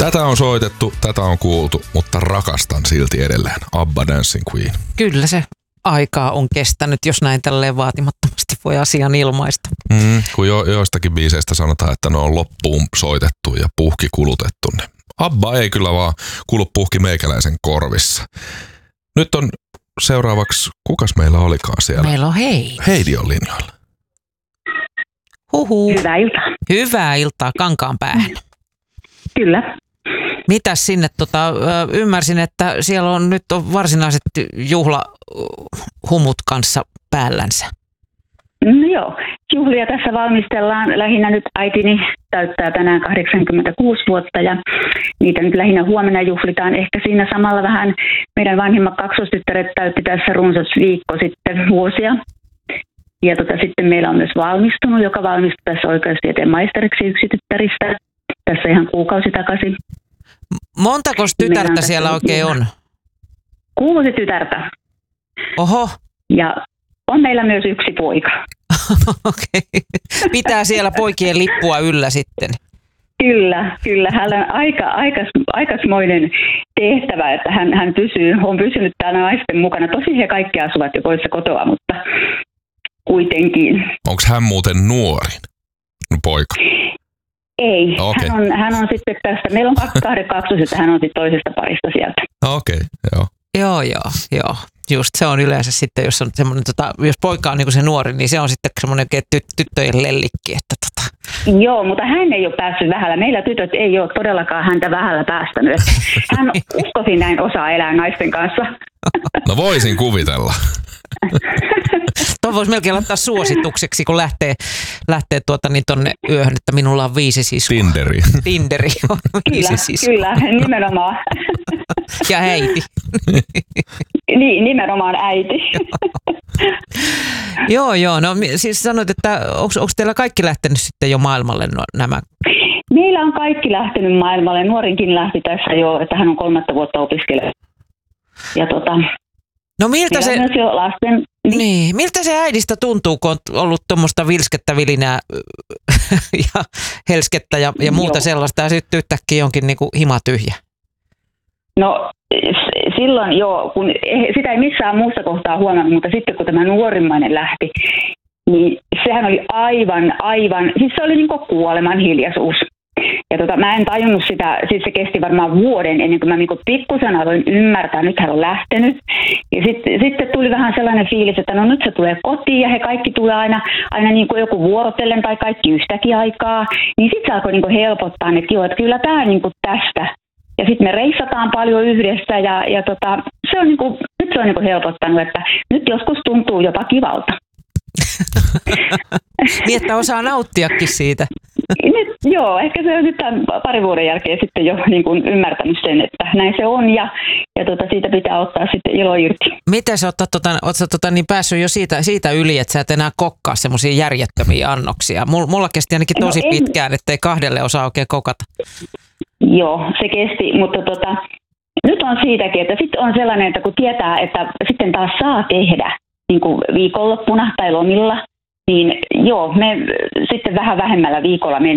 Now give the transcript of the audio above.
Tätä on soitettu, tätä on kuultu, mutta rakastan silti edelleen. ABBA Dancing Queen. Kyllä se aikaa on kestänyt, jos näin tälleen vaatimattomasti voi asian ilmaista. Kun joistakin biiseistä sanotaan, että ne on loppuun soitettu ja puhki kulutettu. Niin ABBA ei kyllä vaan kulu puhki meikäläisen korvissa. Nyt on seuraavaksi, kukas meillä olikaan siellä? Meillä on Heidi. Heidi on linjoilla. Huhu. Hyvää iltaa. Hyvää iltaa Kankaanpäähän. Kyllä. Mitäs sinne, ymmärsin, että siellä on nyt varsinaiset juhlahumut kanssa päällänsä. No joo, juhlia tässä valmistellaan. Lähinnä nyt äitini täyttää tänään 86 vuotta ja niitä nyt lähinnä huomenna juhlitaan. Ehkä siinä samalla vähän meidän vanhimmat kaksostyttäret täytti tässä runsas viikko sitten vuosia. Ja sitten meillä on myös valmistunut, joka valmistui tässä oikeustieteen maisteriksi yksi tyttäristä. Tässä ihan kuukausi takaisin. Montako tytärtä siellä oikein on? 6 tytärtä. Oho. Ja on meillä myös yksi poika. Okei. Pitää siellä poikien lippua yllä sitten. Kyllä. Hänellä on aikaismoinen tehtävä, että hän on pysynyt täällä naisten mukana. Tosin he kaikki asuvat jo poissa kotoa, mutta kuitenkin. Onko hän muuten nuorin poika? Ei, okay. Hän on sitten tästä, meillä on 2 kaksoset, hän on sitten toisesta parista sieltä. Okei, joo. Joo. Just se on yleensä sitten, jos on semmoinen, jos poika on niin kuin se nuori, niin se on sitten semmoinen tyttöjen lellikki. Että Joo, mutta hän ei ole päässyt vähällä. Meillä tytöt ei ole todellakaan häntä vähällä päästänyt. Hän uskoisin näin osaa elää naisten kanssa. No voisin kuvitella. Tuo voisi melkein laittaa suositukseksi, kun lähtee tonne yöhön, että minulla on 5 siskua. Tinderi on 5 siskua. Kyllä, nimenomaan. Ja äiti. Niin, nimenomaan äiti. Joo. No siis sanoit, että onko teillä kaikki lähtenyt sitten jo maailmalle nämä? Meillä on kaikki lähtenyt maailmalle. Nuorinkin lähti tässä jo, että hän on 3 vuotta opiskellut. Ja no miltä se, myös jo lasten, niin, miltä se äidistä tuntuu, kun on ollut tuommoista vilskettä vilinää ja helskettä ja muuta sellaista, ja sitten yhtäkkiä onkin niin kuin hima tyhjä? No silloin joo, kun sitä ei missään muussa kohtaa huomannut, mutta sitten kun tämä nuorimmainen lähti, niin sehän oli aivan, siis se oli niin kuin kuoleman hiljaisuus. Ja mä en tajunnut sitä, siis se kesti varmaan vuoden ennen kuin mä niin pikkusen aloin ymmärtää, nyt hän on lähtenyt. Ja sitten tuli vähän sellainen fiilis, että no nyt se tulee kotiin ja he kaikki tulee aina niin kuin joku vuorotellen tai kaikki yhtäkin aikaa. Niin sitten se alkoi niin kuin helpottaa, että joo, että kyllä tämä niin kuin tästä. Ja sitten me reissataan paljon yhdessä ja se on niin kuin, nyt se on niin kuin helpottanut, että nyt joskus tuntuu jopa kivalta. Niin, että osaa nauttiakin siitä. Nyt, joo, ehkä se on nyt tämän 2 vuoden jälkeen sitten jo niin kuin ymmärtänyt sen, että näin se on ja siitä pitää ottaa sitten ilo irti. Miten sä oot niin päässyt jo siitä yli, että sä et enää kokkaa semmoisia järjettömiä annoksia? Mulla kesti ainakin tosi pitkään, ettei 2 osaa oikein kokata. Joo, se kesti, mutta nyt on siitäkin, että sitten on sellainen, että kun tietää, että sitten taas saa tehdä niin kuin viikonloppuna tai lomilla, niin joo, me sitten vähän vähemmällä viikolla